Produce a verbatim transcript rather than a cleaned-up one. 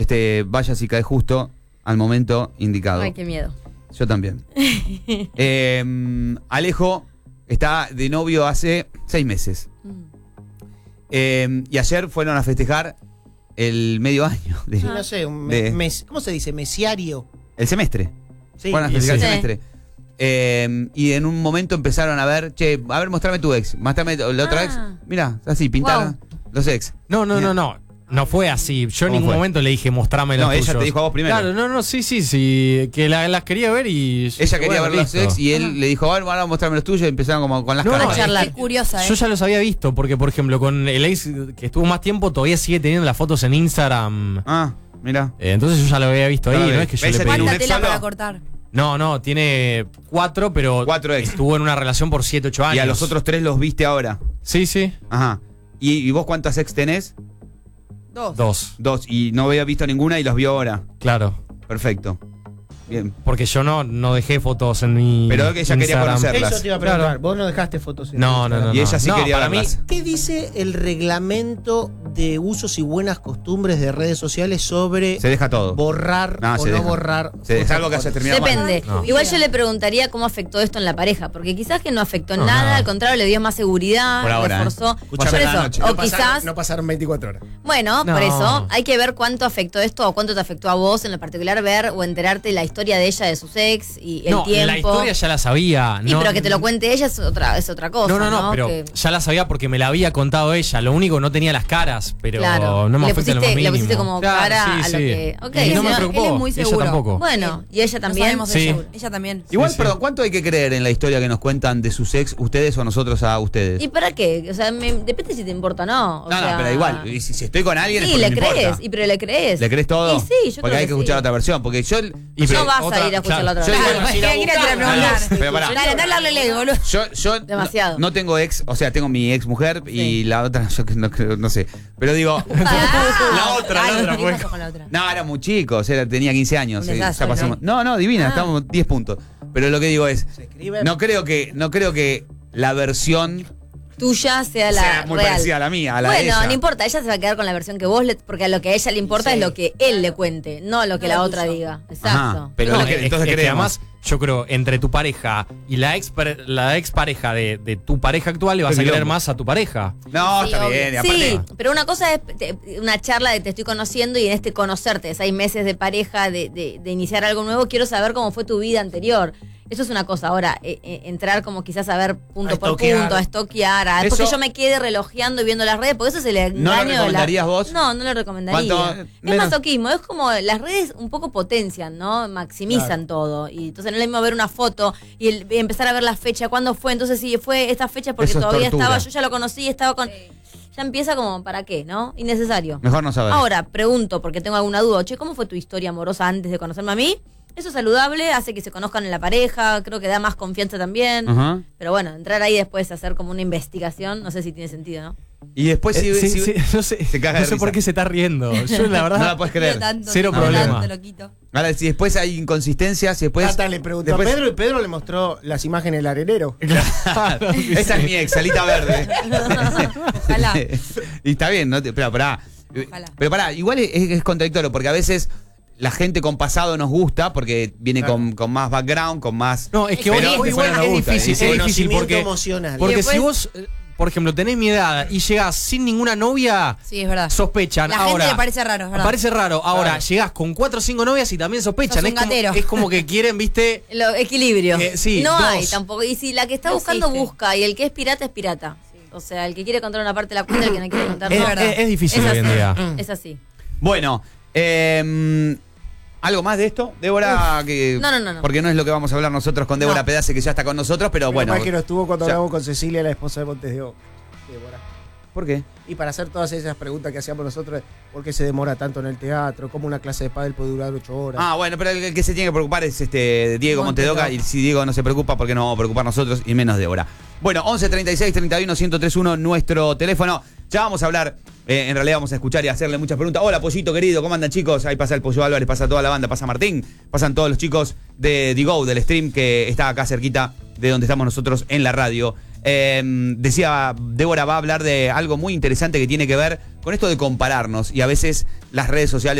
este, vayas y caes justo al momento indicado. Ay, qué miedo. Yo también. eh, Alejo está de novio hace seis meses. Mm. Eh, y ayer fueron a festejar el medio año. De, Sí, no sé, un me- de- mes, ¿cómo se dice? Mesiario. el semestre. Sí. Fueron a y festejar sí. el semestre. Eh, y en un momento empezaron a ver, che, a ver, mostrame tu ex. Mostrame la otra Ah. ex. Mirá, así, pintaron los ex. No, no, Mira. no, no. No fue así. Yo en ¿Cómo ningún fue? momento le dije mostrame los No, ella tuyos. te dijo a vos primero. Claro, no, no, sí, sí, sí. Que la- las quería ver y. Ella quería bueno, ver los listo. ex y él le dijo, a ver, ahora mostrame los tuyos. Y empezaron como con las No, caras. no, charla. es que curiosa, ¿eh? Yo ya los había visto, porque por ejemplo, con el ex que estuvo más tiempo, todavía sigue teniendo las fotos en Instagram. Ah, mira. Eh, entonces yo ya lo había visto ahí, Claro, no es que yo ella le tiene pedí. un ¿Cuánta ex tela solo? para cortar? No, no, tiene cuatro, pero Cuatro ex. estuvo en una relación por siete, ocho años. Y a los otros tres los viste ahora. Sí, sí. Ajá. ¿Y, y vos cuántas ex tenés? Dos. Dos, Dos. Y no había visto ninguna y los vio ahora. claro. Perfecto. Bien. Porque yo no, no dejé fotos en mi. Pero que ella quería Instagram. conocerlas. Eso te iba a preguntar. Claro. Vos no dejaste fotos en No, no, Instagram. no. Y ella sí no, quería para verlas. mí. ¿Qué dice el reglamento de usos y buenas costumbres de redes sociales sobre Se deja todo. borrar No, o se no deja. borrar? Se- es algo que haya terminado mal. Depende. No. Igual yo le preguntaría cómo afectó esto en la pareja, porque quizás que no afectó en No, nada, nada. al contrario, le dio más seguridad, Por ahora, reforzó. ¿eh? Escuchame, Por la eso, noche. o No pasaron- quizás, no pasaron veinticuatro horas. bueno, No. por eso hay que ver cuánto afectó esto o cuánto te afectó a vos en lo particular, ver o enterarte la historia de ella, de sus ex y el No, tiempo. la historia ya la sabía. Y no, pero que te lo cuente ella es otra, es otra cosa. No, no, no, pero Que- ya la sabía porque me la había contado ella. Lo único no tenía las caras, pero Claro. no me Le afecta en lo pusiste- más le mínimo. pusiste como cara a lo que- ok. Y no me Él es preocupó. muy Ella seguro. tampoco. Bueno, y ella No también. sabemos de Sí. ella, ella también. Igual, Sí, sí. perdón, ¿cuánto hay que creer en la historia que nos cuentan de sus ex, ustedes o nosotros a ustedes? ¿Y para qué? O sea, me- depende si te importa o no. O no, sea, no, pero igual, y si, si estoy con alguien es Sí, porque le me crees. importa. Y pero le crees. ¿Le crees todo? Y sí, yo Porque creo hay que que escuchar sí. otra versión. Porque yo. Y pero no vas otra- a ir a escuchar la otra Yo vez. digo, Claro, si la ¿qué quieres buscás, preguntar? pero pará. Dale, andá a hablarle ley, boludo. Yo, yo Demasiado. No, no tengo ex, o sea, tengo mi ex mujer y Sí. la otra, yo que no, creo- no sé. Pero digo, Ah, La otra, la ay, otra ¿qué fue. pasó con la otra? no, era muy chico, o sea, tenía quince años. Un eh, desastre, ya pasamos. No, no, divina, Ah. estamos diez puntos. Pero lo que digo es, Se escribe. no creo que, no creo que la versión Tuya sea la sea muy real. parecida a la mía, a la de Bueno, ella. no importa, ella se va a quedar con la versión que vos le, porque a lo que a ella le importa Sí. es lo que él le cuente, no lo que No la lo otra tuyo. diga. Exacto. Ajá, pero No, le- es- entonces es que creemos. además, yo creo, entre tu pareja y la ex, pare- la ex pareja de, de tu pareja actual, le vas Qué a querer quilombo. más a tu pareja. No, Sí, está obvio. bien, y aparte. Sí, pero una cosa es te- una charla de te estoy conociendo y en este conocerte, de seis meses de pareja, de, de- de iniciar algo nuevo, quiero saber cómo fue tu vida anterior. Eso es una cosa. Ahora, eh, eh, entrar como quizás a ver punto A por estoquear. punto, a estoquear, a Eso- porque yo me quede relojeando y viendo las redes, porque eso es el engaño ¿No lo de la- recomendarías vos? No, no lo recomendaría. ¿Cuánto? Es Menos. masoquismo, es como las redes un poco potencian, ¿no? Maximizan todo. Y entonces no es lo mismo ver una foto y, el- y empezar a ver la fecha, cuándo fue. Entonces, si fue esta fecha porque Eso es todavía tortura. estaba, yo ya lo conocí, estaba con. Ya empieza como, ¿para qué, no? Innecesario. Mejor no saber. Ahora, pregunto, porque tengo alguna duda. Che, ¿cómo fue tu historia amorosa antes de conocerme a mí? Eso es saludable, hace que se conozcan en la pareja, creo que da más confianza también. Ajá. Pero bueno, entrar ahí después a hacer como una investigación, no sé si tiene sentido, ¿no? Y después si, Eh, sí, si- sí, no sé, se caga no de sé por risa. qué se está riendo. Yo, la verdad. no la puedes creer. Tanto, Cero tanto, problema. tanto, loquito. Ahora, si después hay inconsistencias, si después. Tata le preguntó después- a Pedro y Pedro le mostró las imágenes del arenero. Claro, sí, Esa sí. es mi ex, salita verde. Ojalá. Y está bien, ¿no? Te- Pero pará. Ojalá. Pero pará, igual es, es contradictorio, porque a veces la gente con pasado nos gusta, porque viene Claro. con, con más background, con más. No, es que Pero hoy, hoy igual después no es nos gusta, difícil, dice, es difícil Conocimiento porque, emocional. porque Y después- si vos, eh, por ejemplo, tenés mi edad y llegás sin ninguna novia, Sí, es verdad. sospechan. La Ahora, gente le parece raro, es verdad. parece raro. Ahora, Claro. llegás con cuatro o cinco novias y también sospechan. Sos un Es como, gatero. es como que quieren, viste. Lo, equilibrio. Eh, sí, no dos. hay tampoco. Y si la que está No buscando existe. busca y el que es pirata es pirata. O sea, el que quiere contar una parte de la cuenta, el que no quiere contar Es, no. es- es difícil Es hoy en así. día. Es así. Bueno, eh, ¿algo más de esto? Débora, que. No, no, no, no. Porque no es lo que vamos a hablar nosotros con Débora No. Pedace, que ya está con nosotros, pero Menos bueno. mal que no estuvo cuando ya- hablamos con Cecilia, la esposa de Montes de Oca. Débora. ¿Por qué? Y para hacer todas esas preguntas que hacíamos nosotros, ¿por qué se demora tanto en el teatro? ¿Cómo una clase de pádel puede durar ocho horas? Ah, bueno, pero el, el que se tiene que preocupar es este Diego Montedoca. Montedoca. Y si Diego no se preocupa, ¿por qué no vamos a preocupar nosotros? Y menos Débora. Bueno, once treinta y seis treinta y uno ciento treinta y uno, nuestro teléfono. Ya vamos a hablar, eh, en realidad vamos a escuchar y hacerle muchas preguntas. Hola, Pollito querido, ¿cómo andan, chicos? Ahí pasa el Pollo Álvarez, pasa toda la banda, pasa Martín, pasan todos los chicos de The Go, del stream que está acá cerquita de donde estamos nosotros en la radio. Eh, decía, Débora va a hablar de algo muy interesante que tiene que ver con esto de compararnos y a veces las redes sociales